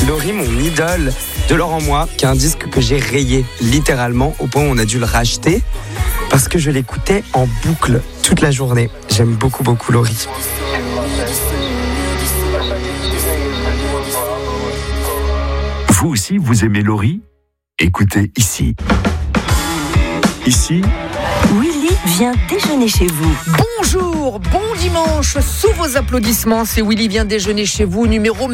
Laurie, mon idole, de Laurent Moi, qui est un disque que j'ai rayé littéralement au point où on a dû le racheter parce que je l'écoutais en boucle toute la journée. J'aime beaucoup Laurie. Vous aussi, vous aimez Laurie ? Écoutez ici. Ici, Willy vient déjeuner chez vous. Bonjour, bon dimanche, sous vos applaudissements, c'est Willy vient déjeuner chez vous, numéro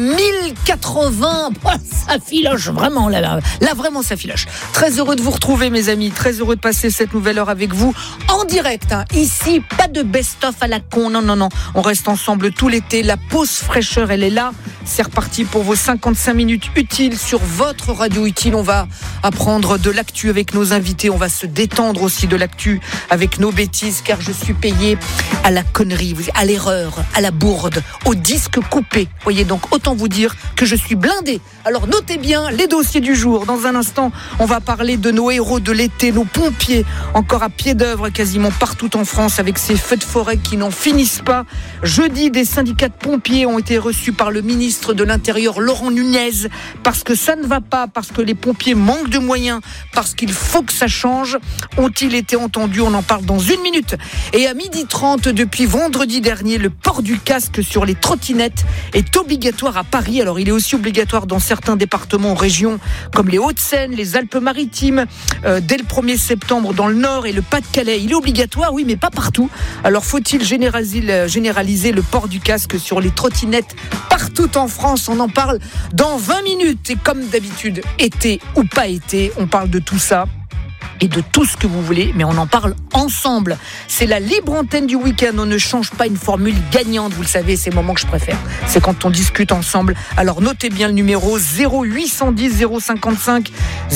1080. Oh, ça filoche vraiment, là vraiment ça filoche. Très heureux de vous retrouver mes amis, très heureux de passer cette nouvelle heure avec vous en direct. Ici, pas de best-of à la con, non. On reste ensemble tout l'été, la pause fraîcheur, elle est là. C'est reparti pour vos 55 minutes utiles sur votre radio utile. On va apprendre de l'actu avec nos invités, on va se détendre aussi de l'actu avec nos bêtises, car je suis payé à la connerie, à l'erreur, à la bourde, au disque coupé. Voyez, donc autant vous dire que je suis blindé. Alors notez bien les dossiers du jour. Dans un instant, on va parler de nos héros de l'été, nos pompiers, encore à pied d'œuvre quasiment partout en France avec ces feux de forêt qui n'en finissent pas. Jeudi, des syndicats de pompiers ont été reçus par le ministre de l'Intérieur, Laurent Nunez, parce que ça ne va pas, parce que les pompiers manquent de moyens, parce qu'il faut que ça change. Ont-ils été entendus ? On en parle dans une minute. Et à 12h30, depuis vendredi dernier, le port du casque sur les trottinettes est obligatoire à Paris. Alors il est aussi obligatoire dans certains départements, régions comme les Hauts-de-Seine, les Alpes-Maritimes, dès le 1er septembre dans le Nord et le Pas-de-Calais. Il est obligatoire, oui, mais pas partout. Alors faut-il généraliser le port du casque sur les trottinettes partout en France ? On en parle dans 20 minutes. Et comme d'habitude, été ou pas été, on parle de tout ça et de tout ce que vous voulez, mais on en parle ensemble. C'est la libre antenne du week-end. On ne change pas une formule gagnante, vous le savez, c'est le moment que je préfère. C'est quand on discute ensemble. Alors notez bien le numéro 0810 055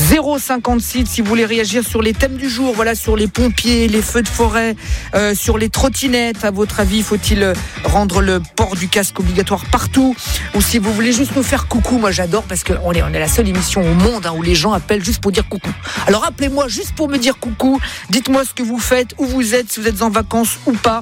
056 si vous voulez réagir sur les thèmes du jour. Voilà, sur les pompiers, les feux de forêt, sur les trottinettes. À votre avis, faut-il rendre le port du casque obligatoire partout ? Ou si vous voulez juste nous faire coucou, moi j'adore parce qu'on est la seule émission au monde où les gens appellent juste pour dire coucou. Alors appelez-moi juste pour me dire coucou, dites-moi ce que vous faites, où vous êtes, si vous êtes en vacances ou pas.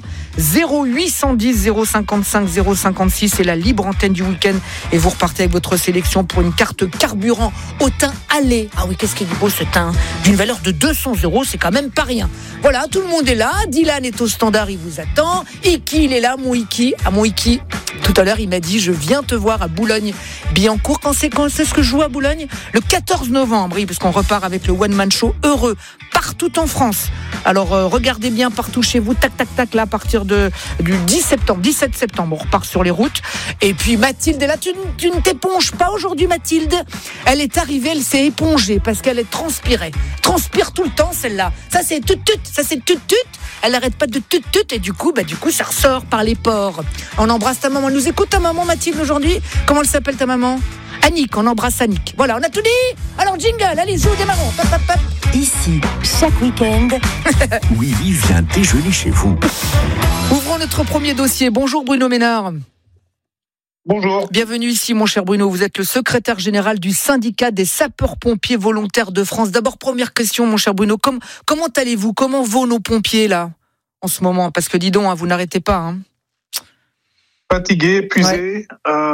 0810 055 056, c'est la libre antenne du week-end et vous repartez avec votre sélection pour une carte carburant au teint allé. Ah oui, qu'est-ce qu'il est beau ce teint, d'une valeur de 200 €, c'est quand même pas rien. Voilà, tout le monde est là, Dylan est au standard, il vous attend, Iki il est là, mon Iki, tout à l'heure il m'a dit je viens te voir à Boulogne-Billancourt. Quand c'est ce que je joue à Boulogne ? Le 14 novembre, oui, parce qu'on repart avec le One Man Show heureux partout en France. Alors regardez bien partout chez vous, tac là, à partir du 17 septembre, on repart sur les routes. Et puis Mathilde est là, tu ne t'éponges pas aujourd'hui Mathilde ? Elle est arrivée, elle s'est épongée parce qu'elle est transpire tout le temps celle-là. Ça c'est tut, elle n'arrête pas de tut et du coup ça ressort par les pores. On embrasse ta maman, elle nous écoute ta maman Mathilde aujourd'hui ? Comment elle s'appelle ta maman ? Annick, on embrasse Annick. Voilà, on a tout dit. Alors jingle, allez, joue, démarrons. Pop. Ici, chaque week-end, Willy vient déjeuner chez vous. Ouvrons notre premier dossier. Bonjour Bruno Ménard. Bonjour. Bienvenue ici mon cher Bruno, vous êtes le secrétaire général du syndicat des sapeurs-pompiers volontaires de France. D'abord, première question mon cher Bruno, comment allez-vous ? Comment vont nos pompiers là, en ce moment ? Parce que dis donc, vous n'arrêtez pas. Fatigué, épuisé,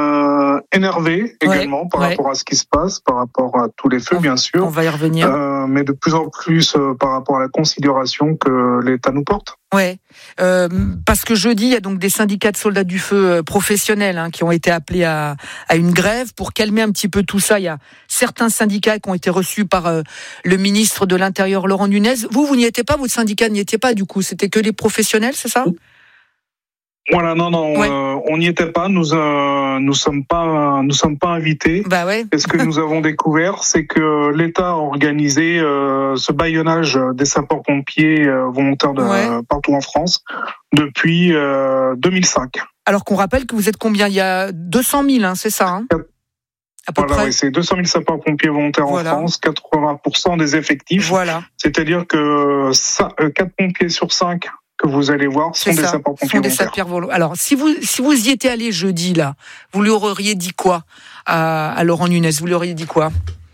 énervé également par rapport à ce qui se passe, par rapport à tous les feux bien sûr. On va y revenir. Mais de plus en plus par rapport à la considération que l'État nous porte. Ouais, parce que jeudi, il y a donc des syndicats de soldats du feu professionnels qui ont été appelés à une grève pour calmer un petit peu tout ça. Il y a certains syndicats qui ont été reçus par le ministre de l'Intérieur, Laurent Nunez. Vous n'y étiez pas, votre syndicat n'y était pas du coup, c'était que les professionnels, c'est ça ? Voilà, non, ouais. On n'y était pas. Nous sommes pas invités. Bah ouais. Et ce que nous avons découvert, c'est que l'État a organisé ce bâillonnage des sapeurs-pompiers volontaires partout en France depuis 2005. Alors qu'on rappelle que vous êtes combien ? Il y a 200 000, c'est ça à peu près. Oui, c'est 200 000 sapeurs-pompiers volontaires en France, 80% des effectifs. Voilà. C'est-à-dire que 4 pompiers sur 5 que vous allez voir sont des sapeurs-pompiers volontaires. Alors, si vous y étiez allé jeudi, là, vous lui auriez dit quoi à Laurent Nunez ? Vous lui auriez dit quoi ?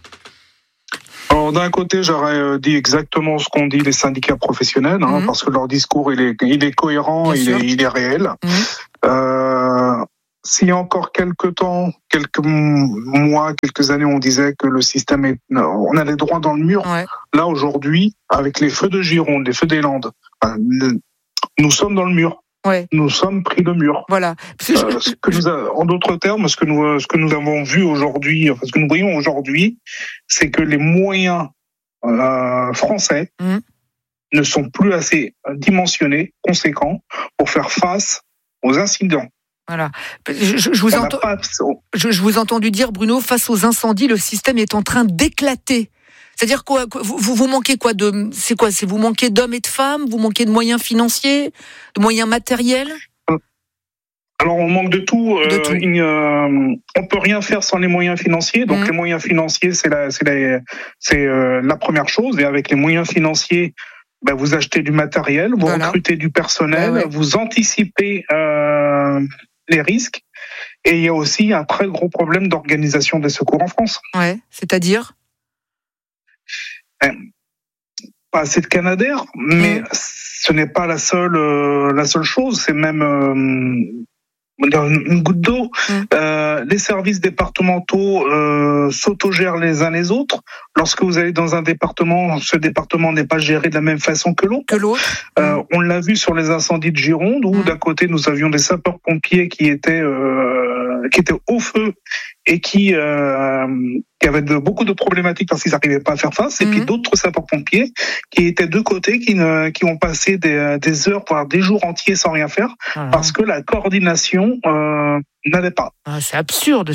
Alors, d'un côté, j'aurais dit exactement ce qu'ont dit les syndicats professionnels, parce que leur discours, il est cohérent, il est réel. s'il y a encore quelques temps, quelques mois, quelques années, on disait que le système on allait droit dans le mur. Ouais. Là, aujourd'hui, avec les feux de Gironde, les feux des Landes, nous sommes dans le mur. Ouais. Nous sommes pris le mur. Voilà. En d'autres termes, ce que nous avons vu aujourd'hui, ce que nous voyons aujourd'hui, c'est que les moyens français ne sont plus assez dimensionnés, conséquents, pour faire face aux incidents. Voilà. Je vous ai entendu dire, Bruno, face aux incendies, le système est en train d'éclater. C'est-à-dire quoi, vous manquez quoi vous manquez d'hommes et de femmes, vous manquez de moyens financiers, de moyens matériels? Alors on manque de tout. On peut rien faire sans les moyens financiers. Donc les moyens financiers, c'est la première chose. Et avec les moyens financiers, vous achetez du matériel, vous recrutez du personnel, vous anticipez les risques. Et il y a aussi un très gros problème d'organisation des secours en France. Ouais, c'est-à-dire pas assez de Canadair, mais ce n'est pas la seule chose. C'est même une goutte d'eau. Les services départementaux s'autogèrent les uns les autres. Lorsque vous allez dans un département, ce département n'est pas géré de la même façon que l'autre. On l'a vu sur les incendies de Gironde, où d'un côté nous avions des sapeurs-pompiers qui étaient au feu et qui avaient beaucoup de problématiques parce qu'ils n'arrivaient pas à faire face, et puis d'autres sapeurs-pompiers qui étaient de côté, qui ont passé des heures, voire des jours entiers sans rien faire, parce que la coordination n'allait pas. C'est absurde.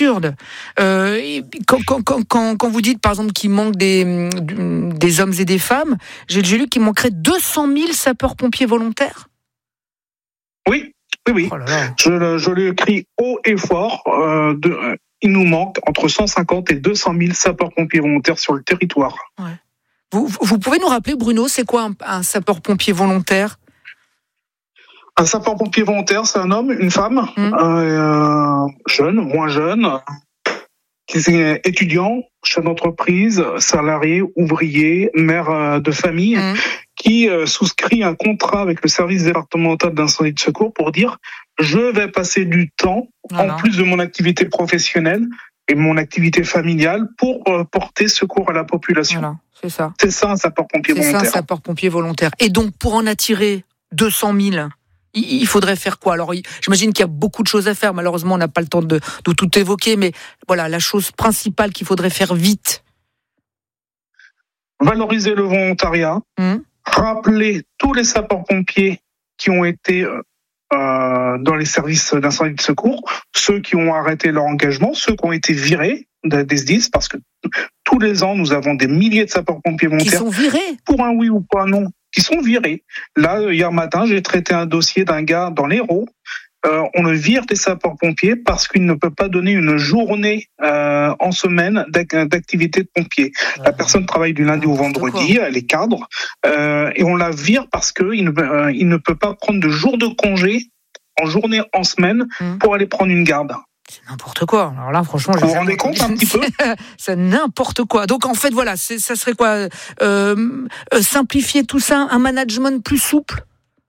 Quand vous dites, par exemple, qu'il manque des hommes et des femmes, j'ai lu qu'il manquerait 200 000 sapeurs-pompiers volontaires. Oui. Oh là là. Je le crie haut et fort. Il nous manque entre 150 et 200 000 sapeurs-pompiers volontaires sur le territoire. Ouais. Vous pouvez nous rappeler, Bruno, c'est quoi un sapeur-pompier volontaire ? Un sapeur-pompier volontaire, c'est un homme, une femme, jeune, moins jeune, qui est étudiant, chef d'entreprise, salarié, ouvrier, mère de famille, qui souscrit un contrat avec le service départemental d'incendie de secours pour dire « je vais passer du temps, en plus de mon activité professionnelle et mon activité familiale, pour porter secours à la population ». Voilà, c'est ça. C'est ça un sapeur-pompier volontaire. C'est ça un sapeur-pompier volontaire. Et donc, pour en attirer 200 000, il faudrait faire quoi ? Alors, j'imagine qu'il y a beaucoup de choses à faire. Malheureusement, on n'a pas le temps de tout évoquer, mais voilà, la chose principale qu'il faudrait faire vite. Valoriser le volontariat, rappeler tous les sapeurs-pompiers qui ont été dans les services d'incendie de secours, ceux qui ont arrêté leur engagement, ceux qui ont été virés des SDIS, parce que tous les ans, nous avons des milliers de sapeurs-pompiers volontaires. Qui sont virés ? Pour un oui ou pour un non. Qui sont virés. Là, hier matin, j'ai traité un dossier d'un gars dans l'Hérault. On le vire des sapeurs-pompiers parce qu'il ne peut pas donner une journée en semaine d'activité de pompier. La personne travaille du lundi au vendredi, elle est cadre, et on la vire parce qu'il ne peut pas prendre de jours de congé en journée, en semaine, pour aller prendre une garde. C'est n'importe quoi. Alors là, franchement, vous vous rendez compte un petit peu ? C'est n'importe quoi. Donc en fait, voilà, ça serait quoi ? Simplifier tout ça, un management plus souple ?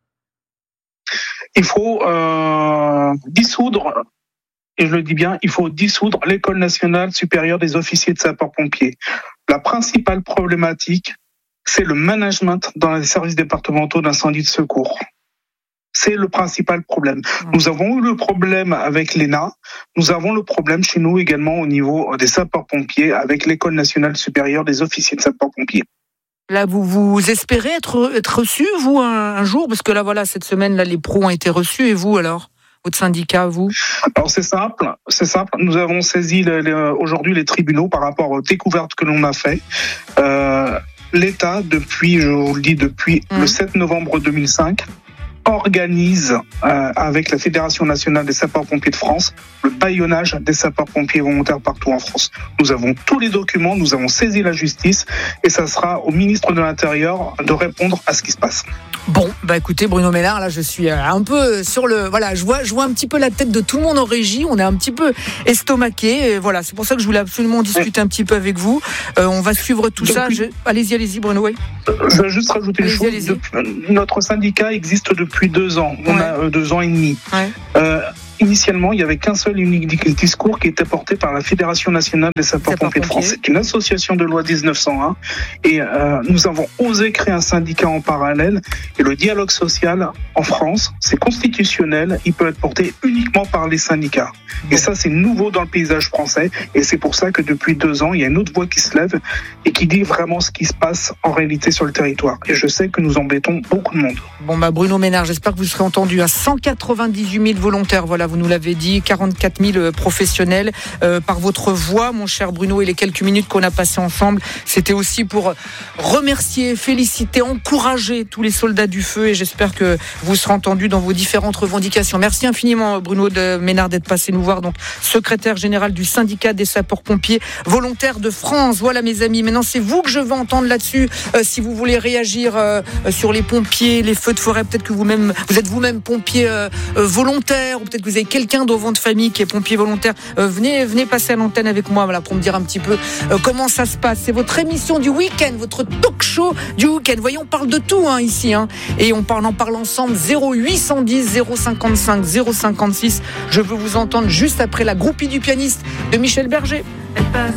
Il faut dissoudre, et je le dis bien, il faut dissoudre l'École nationale supérieure des officiers de sapeurs-pompiers. La principale problématique, c'est le management dans les services départementaux d'incendie de secours. C'est le principal problème. Nous avons eu le problème avec l'ENA, nous avons le problème chez nous également au niveau des sapeurs-pompiers avec l'École nationale supérieure des officiers de sapeurs-pompiers. Là, vous espérez être reçu, vous, un jour ? Parce que là, voilà, cette semaine, là, les pros ont été reçus. Et vous, alors ? Votre syndicat, vous ? Alors, c'est simple. Nous avons saisi aujourd'hui les tribunaux par rapport aux découvertes que l'on a fait. L'État, depuis le 7 novembre 2005, organise avec la Fédération nationale des sapeurs-pompiers de France le bâillonnage des sapeurs-pompiers volontaires partout en France. Nous avons tous les documents, nous avons saisi la justice et ça sera au ministre de l'Intérieur de répondre à ce qui se passe. Bon, écoutez Bruno Mélard, là je suis un peu sur le... Voilà, je vois un petit peu la tête de tout le monde en régie, on est un petit peu estomaqué. Et voilà, c'est pour ça que je voulais absolument discuter un petit peu avec vous. On va suivre tout ça. Allez-y Bruno, oui. Je vais juste rajouter une chose. Notre syndicat existe depuis 2 ans. On a 2 ans et demi. Ouais. initialement, il n'y avait qu'un seul unique discours qui était porté par la Fédération nationale des sapeurs-pompiers de France. C'est une association de loi 1901 et nous avons osé créer un syndicat en parallèle et le dialogue social en France, c'est constitutionnel, il peut être porté uniquement par les syndicats. Et ça, c'est nouveau dans le paysage français et c'est pour ça que depuis 2 ans, il y a une autre voix qui se lève et qui dit vraiment ce qui se passe en réalité sur le territoire. Et je sais que nous embêtons beaucoup de monde. Bon, Bruno Ménard, j'espère que vous serez entendu. À 198 000 volontaires, voilà, vous nous l'avez dit, 44 000 professionnels. Par votre voix, mon cher Bruno, et les quelques minutes qu'on a passées ensemble, c'était aussi pour remercier, féliciter, encourager tous les soldats du feu et j'espère que vous serez entendus dans vos différentes revendications. Merci infiniment, Bruno Ménard, d'être passé nous voir, donc secrétaire général du syndicat des sapeurs-pompiers volontaires de France. Voilà, mes amis, maintenant c'est vous que je veux entendre là-dessus. Si vous voulez réagir sur les pompiers, les feux de forêt, peut-être que vous êtes vous-même pompier volontaire, ou peut-être que vous avez quelqu'un dans votre famille qui est pompier volontaire. Venez passer à l'antenne avec moi, voilà, pour me dire un petit peu comment ça se passe. C'est votre émission du week-end, votre talk show du week-end. Voyez, on parle de tout ici, et on en parle ensemble. 0810 055 056. Je veux vous entendre juste après la groupie du pianiste de Michel Berger. Elle passe